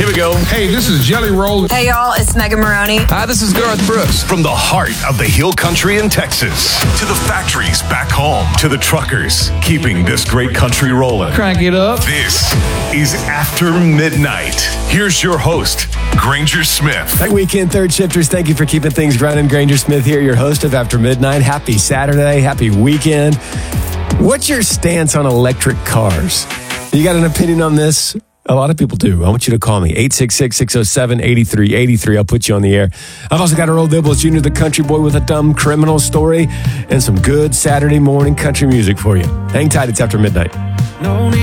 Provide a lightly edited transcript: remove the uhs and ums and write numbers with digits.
Here we go. Hey, this is Jelly Roll. Hey, y'all, it's Megan Maroney. Hi, this is Garth Brooks. From the heart of the Hill Country in Texas to the factories back home to the truckers keeping this great country rolling. Crank it up. This is After Midnight. Here's your host, Granger Smith. Hey, weekend third shifters, thank you for keeping things grinding. Granger Smith here, your host of After Midnight. Happy Saturday, happy weekend. What's your stance on electric cars? You got an opinion on this? A lot of people do. I want you to call me, 866-607-8383. I'll put you on the air. I've also got Earl Dibbles Jr., the country boy with a dumb criminal story, and some good Saturday morning country music for you. Hang tight, it's After Midnight.